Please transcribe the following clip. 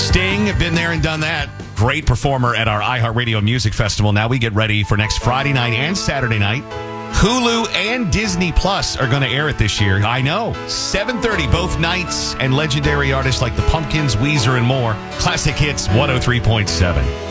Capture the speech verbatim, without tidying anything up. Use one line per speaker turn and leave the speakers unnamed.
Sting, been there and done that. Great performer at our iHeartRadio Music Festival. Now we get ready for next Friday night and Saturday night. Hulu and Disney Plus are going to air it this year. I know. seven thirty both nights, and legendary artists like the Pumpkins, Weezer, and more. Classic Hits one oh three point seven.